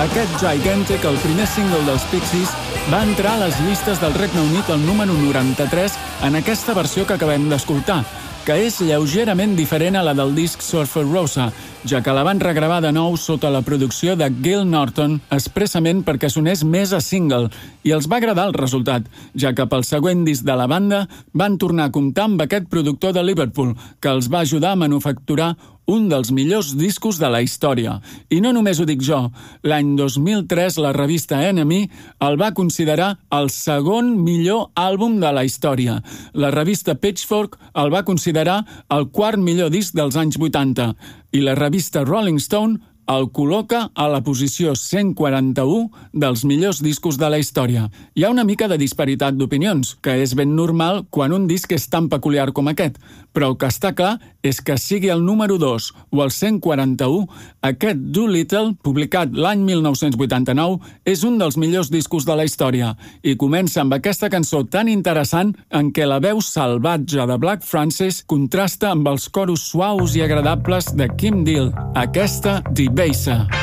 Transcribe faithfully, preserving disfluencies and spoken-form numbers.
Aquest Gigantic, el primer single dels Pixies, va entrar a les llistes del Regne Unit al número noranta-tres en aquesta versió que acabem d'escoltar, que és lleugerament diferent a la del disc Surfer Rosa, ja que la van regravar de nou sota la producció de Gil Norton expressament perquè sonés més a single, i els va agradar el resultat, ja que pel següent disc de la banda van tornar a comptar amb aquest productor de Liverpool, que els va ajudar a manufacturar un dels millors discos de la història. I no només ho dic jo, l'any dos mil tres la revista Enemy el va considerar el segon millor àlbum de la història. La revista Pitchfork el va considerar el quart millor disc dels anys vuitanta i la revista Rolling Stone el col·loca a la posició cent quaranta-u dels millors discos de la història. Hi ha una mica de disparitat d'opinions, que és ben normal quan un disc és tan peculiar com aquest, però el que està clar és que sigui el número dos o el cent quaranta-u, aquest Doolittle, publicat l'any mil nou-cents vuitanta-nou, és un dels millors discos de la història, i comença amb aquesta cançó tan interessant en què la veu salvatge de Black Francis contrasta amb els coros suaus i agradables de Kim Deal, aquesta Debasa.